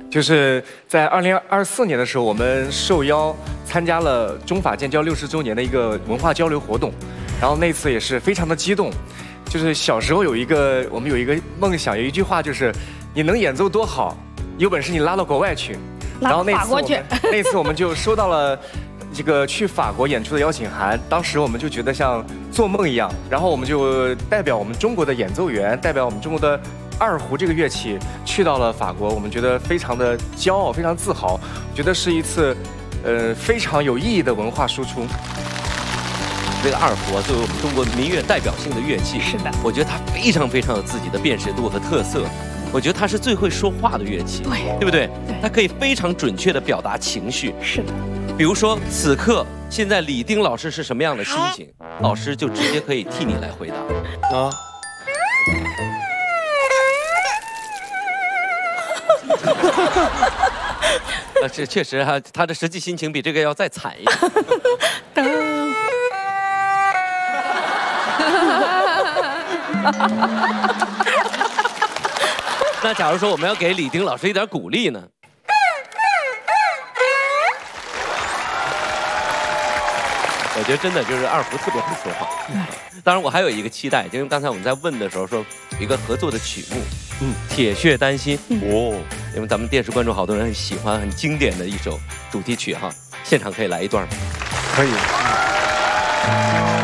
就是在2024年的时候，我们受邀参加了中法建交60周年的一个文化交流活动，然后那次也是非常的激动。就是小时候我们有一个梦想，有一句话就是你能演奏多好，有本事你拉到国外去。然后那次我们就收到了这个去法国演出的邀请函，当时我们就觉得像做梦一样，然后我们就代表我们中国的演奏员，代表我们中国的二胡这个乐器去到了法国，我们觉得非常的骄傲，非常自豪，觉得是一次非常有意义的文化输出。 这个二胡啊，作为我们中国民乐代表性的乐器， 是的， 我觉得它非常非常有自己的辨识度和特色。我觉得它是最会说话的乐器，对不对？它可以非常准确地表达情绪。 是的。 比如说此刻现在李丁老师是什么样的心情，老师就直接可以替你来回答啊。这确实哈，他的实际心情比这个要再惨一点。那假如说我们要给李丁老师一点鼓励呢？我觉得真的就是二胡特别会说话。当然，我还有一个期待，因为刚才我们在问的时候说有一个合作的曲目，铁血丹心哦，因为咱们电视观众好多人很喜欢，很经典的一首主题曲哈，现场可以来一段吗？ 可以。